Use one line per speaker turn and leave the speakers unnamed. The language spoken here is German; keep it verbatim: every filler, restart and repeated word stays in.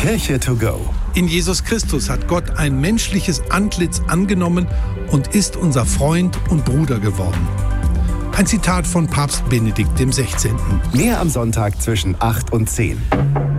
Kirche to go.
In Jesus Christus hat Gott ein menschliches Antlitz angenommen und ist unser Freund und Bruder geworden. Ein Zitat von Papst Benedikt der Sechzehnte.
Mehr am Sonntag zwischen acht und zehn.